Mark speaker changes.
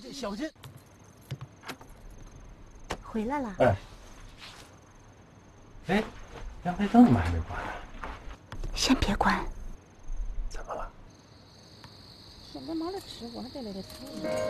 Speaker 1: 小心！
Speaker 2: 回来了。
Speaker 3: 哎，阳台灯怎么还没关呢？
Speaker 2: 先别关。
Speaker 3: 怎么了？
Speaker 4: 现在没得吃，我还得来点菜。